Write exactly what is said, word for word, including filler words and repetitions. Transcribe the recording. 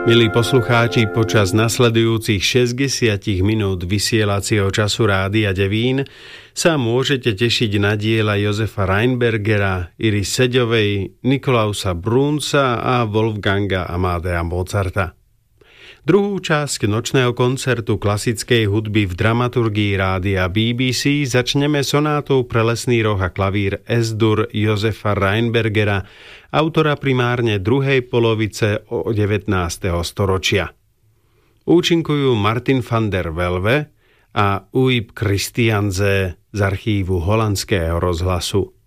Milí poslucháči, počas nasledujúcich šesťdesiat minút vysielacieho času Rádia Devín sa môžete tešiť na diela Josefa Rheinbergera, Iris Seďovej, Nikolausa Brunza a Wolfganga Amadea Mozarta. Druhú časť nočného koncertu klasickej hudby v dramaturgii rádia bé bé cé začneme sonátou pre lesný roh a klavír Es-dur Josefa Rheinbergera, autora primárne druhej polovice devätnásteho storočia. Účinkujú Martin van der Welve a Uip Christianse z archívu holandského rozhlasu.